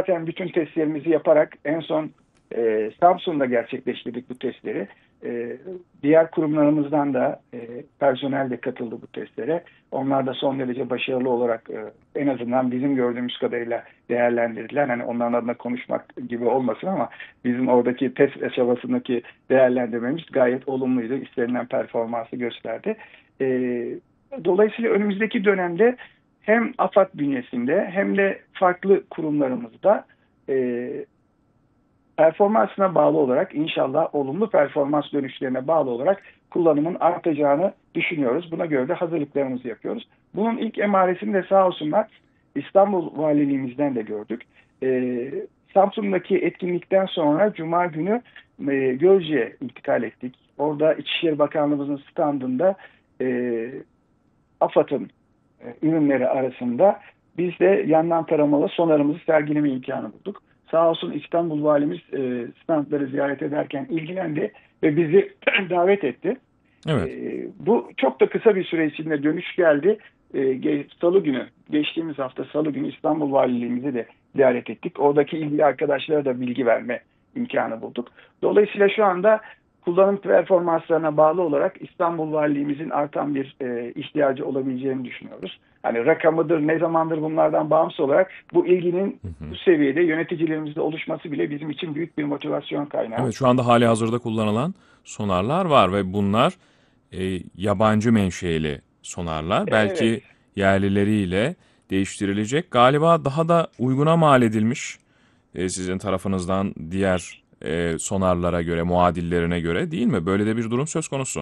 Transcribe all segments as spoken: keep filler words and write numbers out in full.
zaten bütün testlerimizi yaparak en son e, Samsun'da gerçekleştirdik bu testleri. E, diğer kurumlarımızdan da e, personel de katıldı bu testlere. Onlar da son derece başarılı olarak e, en azından bizim gördüğümüz kadarıyla değerlendirdiler. Hani onların adına konuşmak gibi olmasın ama bizim oradaki test aşamasındaki değerlendirmemiz gayet olumluydu. İstenilen performansı gösterdi. E, dolayısıyla önümüzdeki dönemde hem AFAD bünyesinde hem de farklı kurumlarımızda e, performansına bağlı olarak inşallah olumlu performans dönüşlerine bağlı olarak kullanımın artacağını düşünüyoruz. Buna göre de hazırlıklarımızı yapıyoruz. Bunun ilk emaresini de sağ olsunlar İstanbul Valiliğimizden de gördük. Ee, Samsun'daki etkinlikten sonra Cuma günü e, Gölce'ye intikal ettik. Orada İçişleri Bakanlığımızın standında e, AFAD'ın e, ürünleri arasında biz de yandan taramalı sonarımızı sergileme imkanı bulduk. Sağ olsun İstanbul Valimiz e, standları ziyaret ederken ilgilendi ve bizi davet etti. Evet. E, bu çok da kısa bir süre içinde dönüş geldi. E, Salı günü, geçtiğimiz hafta Salı günü İstanbul Valiliğimizi de ziyaret ettik. Oradaki ilgili arkadaşlara da bilgi verme imkanı bulduk. Dolayısıyla şu anda kullanım performanslarına bağlı olarak İstanbul Valiliğimizin artan bir e, ihtiyacı olabileceğini düşünüyoruz. Hani rakamıdır, ne zamandır bunlardan bağımsız olarak bu ilginin Hı hı. bu seviyede yöneticilerimizde oluşması bile bizim için büyük bir motivasyon kaynağı. Evet, şu anda hali hazırda kullanılan sonarlar var ve bunlar e, yabancı menşeli sonarlar. Evet. Belki yerlileriyle değiştirilecek. Galiba daha da uyguna mal edilmiş e, sizin tarafınızdan diğer e, sonarlara göre, muadillerine göre değil mi? Böyle de bir durum söz konusu.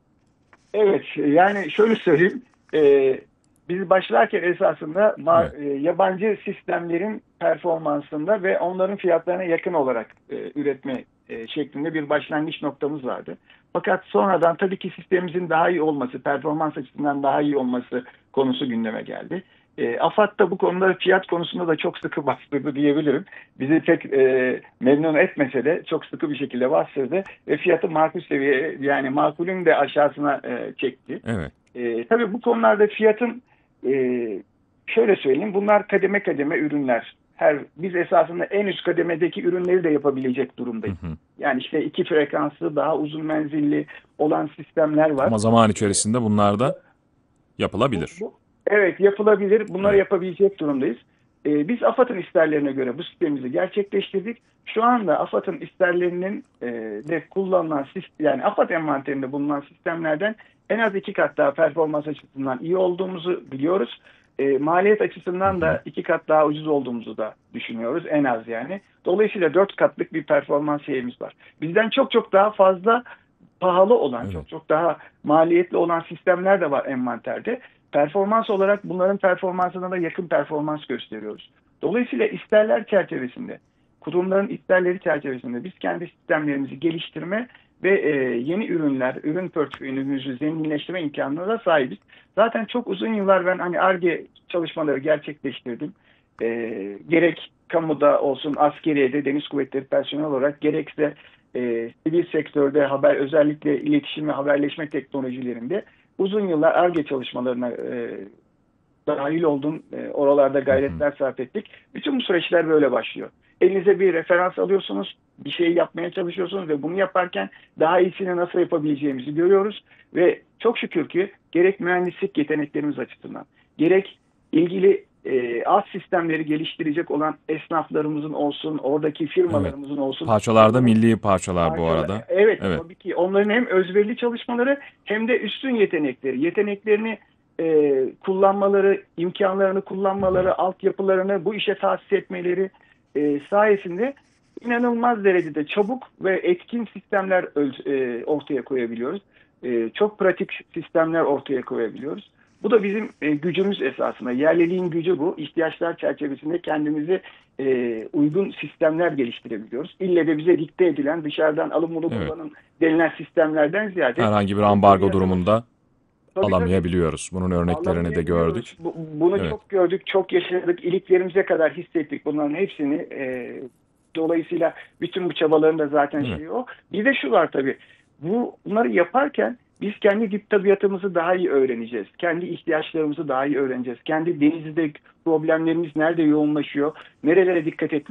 Evet, yani şöyle söyleyeyim. E, biz başlarken esasında Evet. e, yabancı sistemlerin performansında ve onların fiyatlarına yakın olarak e, üretme e, şeklinde bir başlangıç noktamız vardı. Fakat sonradan tabii ki sistemimizin daha iyi olması, performans açısından daha iyi olması konusu gündeme geldi. E, AFAD da bu konuda fiyat konusunda da çok sıkı bastırdı diyebilirim. Bizi pek e, memnun etmese de çok sıkı bir şekilde bastırdı ve fiyatı makul seviyeye, yani makulün de aşağısına e, çekti. Evet. E, tabii bu konularda fiyatın e, şöyle söyleyeyim, bunlar kademe kademe ürünler. Her biz esasında en üst kademedeki ürünleri de yapabilecek durumdayız. Hı hı. Yani işte iki frekanslı daha uzun menzilli olan sistemler var. Ama zaman içerisinde bunlar da Bu, yapılabilir. bu, evet, yapılabilir. Bunları Evet. yapabilecek durumdayız. Ee, biz AFAD'ın isterlerine göre bu sistemimizi gerçekleştirdik. Şu anda AFAD'ın isterlerinin e, de kullanılan sistem, yani AFAD envanterinde bulunan sistemlerden en az iki kat daha performans açısından iyi olduğumuzu biliyoruz. E, maliyet açısından da iki kat daha ucuz olduğumuzu da düşünüyoruz en az yani. Dolayısıyla dört katlık bir performans şeyimiz var. Bizden çok çok daha fazla pahalı olan, Evet. çok çok daha maliyetli olan sistemler de var envanterde. Performans olarak bunların performansına da yakın performans gösteriyoruz. Dolayısıyla isterler çerçevesinde, kurumların isterleri çerçevesinde biz kendi sistemlerimizi geliştirme ve e, yeni ürünler, ürün portföyümüzü zenginleştirme imkanına da sahibiz. Zaten çok uzun yıllar ben hani Ar-Ge çalışmaları gerçekleştirdim. E, gerek kamuda olsun, askeriyede, deniz kuvvetleri personel olarak, gerekse e, sivil sektörde haber, özellikle iletişim ve haberleşme teknolojilerinde uzun yıllar Ar-Ge çalışmalarına e, dahil oldum. E, oralarda gayretler sarf ettik. Bütün bu süreçler böyle başlıyor. Elinize bir referans alıyorsunuz, bir şey yapmaya çalışıyorsunuz ve bunu yaparken daha iyisini nasıl yapabileceğimizi görüyoruz. Ve çok şükür ki gerek mühendislik yeteneklerimiz açısından, gerek ilgili e, alt sistemleri geliştirecek olan esnaflarımızın olsun, oradaki firmalarımızın Evet. olsun. Parçalarda Onların, milli parçalar bu parçalar, arada. evet, Evet. tabii ki onların hem özverili çalışmaları hem de üstün yetenekleri, yeteneklerini e, kullanmaları, imkanlarını kullanmaları, Hı hı. altyapılarını bu işe tahsis etmeleri e, sayesinde inanılmaz derecede çabuk ve etkin sistemler e, ortaya koyabiliyoruz. E, çok pratik sistemler ortaya koyabiliyoruz. Bu da bizim e, gücümüz esasında. Yerliliğin gücü bu. İhtiyaçlar çerçevesinde kendimizi e, uygun sistemler geliştirebiliyoruz. İlle de bize dikte edilen, dışarıdan alın bunu Evet. kullanın denilen sistemlerden ziyade Herhangi bir çok ambargo yakınız. durumunda Tabii tabii. alamayabiliyoruz. Bunun örneklerini de Alamayabiliyoruz. gördük. Bu, bunu Evet. çok gördük, çok yaşadık, iliklerimize kadar hissettik bunların hepsini. E, dolayısıyla bütün bu çabaların da zaten Evet. şeyi o. Bir de şu var tabii. Bu, bunları yaparken biz kendi dip tabiatımızı daha iyi öğreneceğiz. Kendi ihtiyaçlarımızı daha iyi öğreneceğiz. Kendi denizde problemlerimiz nerede yoğunlaşıyor, nerelere dikkat etmemiz